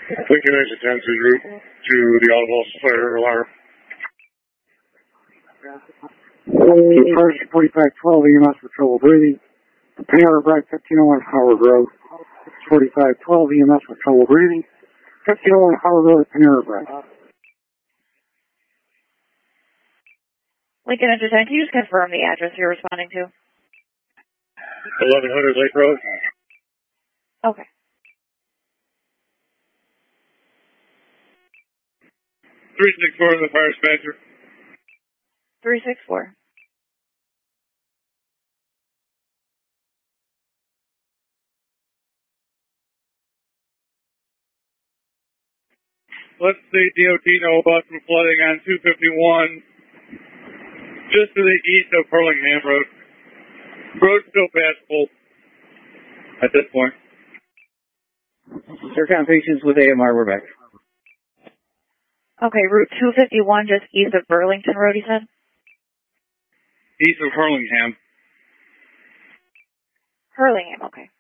Lincoln exit 10 to route to the audible fire alarm. First 4512 EMS with trouble breathing. Panera Bread 1501 Howard Road. 4512 EMS with trouble breathing. 1501 Howard Road, Panera Bread. Lincoln exit 10, can you just confirm the address you're responding to? 1100 Lake Road. Okay. 364 to the fire dispatcher. 364. Let the DOT know about some flooding on 251 just to the east of Hurlingham Road. Road's still passable at this point. Aircon patients with AMR, we're back. Okay, Route 251 just east of Burlington Road, you said? East of Hurlingham. Hurlingham, okay.